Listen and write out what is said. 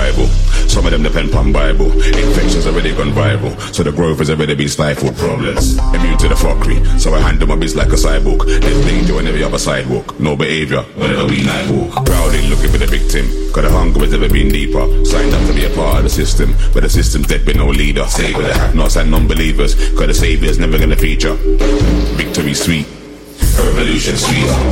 survival. Some of them depend on Bible. Infections already gone viral, so the growth has already been stifled. Problems, immune to the fuckery, so I handle my biz like a cyborg. There's danger on every other sidewalk. No behavior, whenever we night walk. Proudly looking for the victim, cause the hunger has never been deeper. Signed up to be a part of the system, but the system's dead with no leader. Save for the have-nots and non-believers, cause the saviour's never gonna feature. Victory sweet, revolution sweet.